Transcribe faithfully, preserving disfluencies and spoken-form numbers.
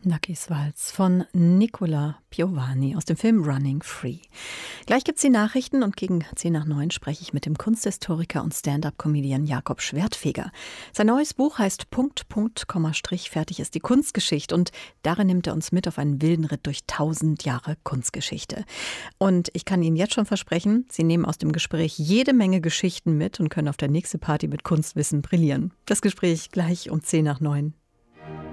Nuckys Walz von Nicola Piovani aus dem Film Running Free. Gleich gibt's die Nachrichten und gegen zehn nach neun spreche ich mit dem Kunsthistoriker und Stand-up-Comedian Jakob Schwertfeger. Sein neues Buch heißt Punkt, Punkt, Komma, Strich, fertig ist die Kunstgeschichte und darin nimmt er uns mit auf einen wilden Ritt durch tausend Jahre Kunstgeschichte. Und ich kann Ihnen jetzt schon versprechen, Sie nehmen aus dem Gespräch jede Menge Geschichten mit und können auf der nächsten Party mit Kunstwissen brillieren. Das Gespräch gleich um zehn nach neun.